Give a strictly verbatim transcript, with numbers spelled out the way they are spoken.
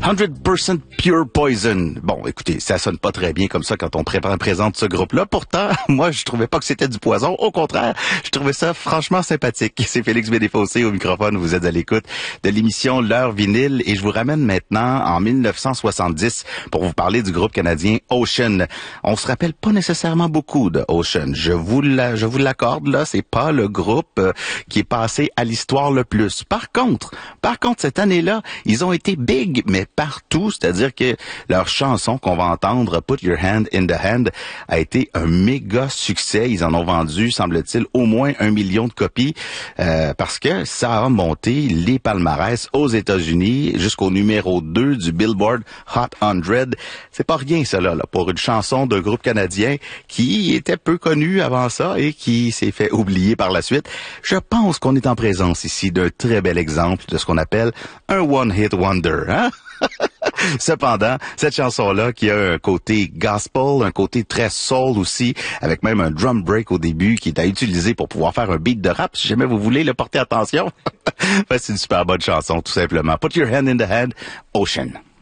cent pour cent Pure Poison. Bon, écoutez, ça sonne pas très bien comme ça quand on pré- présente ce groupe-là. Pourtant, moi, je trouvais pas que c'était du poison. Au contraire, je trouvais ça franchement sympathique. C'est Félix Bédéfossé au microphone. Vous êtes à l'écoute de l'émission L'heure vinyle et je vous ramène maintenant en mille neuf cent soixante-dix pour vous parler du groupe canadien Ocean. On se rappelle pas nécessairement beaucoup de Ocean. Je vous la, je vous l'accorde, là, c'est pas le groupe euh, qui est passé à l'histoire le plus. Par contre, par contre, cette année-là, ils ont été big, mais partout, c'est-à-dire que leur chanson qu'on va entendre, Put Your Hand in the Hand, a été un méga succès. Ils en ont vendu, semble-t-il, au moins un million de copies, euh, parce que ça a monté les palmarès aux États-Unis jusqu'au numéro deux du Billboard Hot cent. C'est pas rien, ça, là, là, pour une chanson d'un groupe canadien qui était peu connu avant ça et qui s'est fait oublier par la suite. Je pense qu'on est en présence ici d'un très bel exemple de ce qu'on appelle un one-hit wonder, hein? Cependant, cette chanson-là qui a un côté gospel, un côté très soul aussi, avec même un drum break au début qui est à utiliser pour pouvoir faire un beat de rap, si jamais vous voulez le porter attention. Ben, c'est une super bonne chanson, tout simplement. Put Your Hand in the Hand, Ocean.